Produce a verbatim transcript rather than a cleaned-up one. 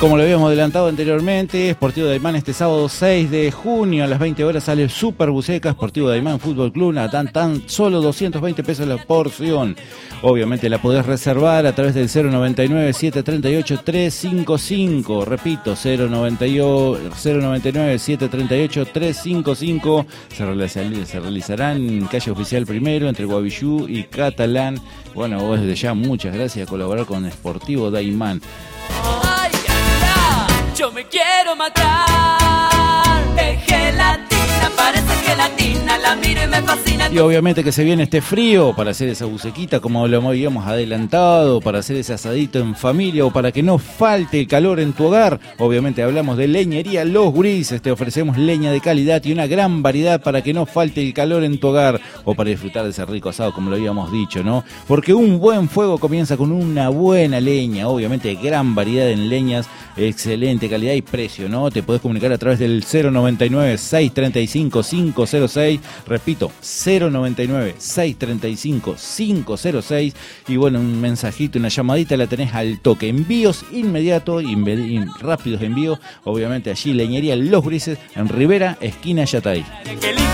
Como lo habíamos adelantado anteriormente, Sportivo Daymán este sábado seis de junio a las veinte horas sale Super Buceca, Sportivo Daymán Fútbol Club, a tan tan solo doscientos veinte pesos la porción. Obviamente la podés reservar a través del cero noventa y nueve, siete treinta y ocho, trescientos cincuenta y cinco. Repito, cero noventa y nueve, siete treinta y ocho, trescientos cincuenta y cinco. Se, realizarán, se realizarán en calle Oficial Primero, entre Guavillú y Catalán. Bueno, desde ya muchas gracias a colaborar con Sportivo Daymán. Ay, ay, ay, yo me quiero matar de gelatina, parece gelatina, la miro y me fascina. Y obviamente que se viene este frío para hacer esa bucequita como lo habíamos adelantado, para hacer ese asadito en familia o para que no falte el calor en tu hogar. Obviamente hablamos de Leñería Los Gurises, te ofrecemos leña de calidad y una gran variedad para que no falte el calor en tu hogar o para disfrutar de ese rico asado como lo habíamos dicho, ¿no? Porque un buen fuego comienza con una buena leña, obviamente gran variedad en leñas, excelente calidad y precio, ¿no? Te podés comunicar a través del cero noventa y nueve, seiscientos treinta y cinco, quinientos seis, repito, cero noventa y nueve, seiscientos treinta y cinco, quinientos seis, y bueno, un mensajito, una llamadita la tenés al toque. Envíos inmediatos, inve- rápidos envíos, obviamente allí Leñería Los Grises en Rivera, esquina Yatay.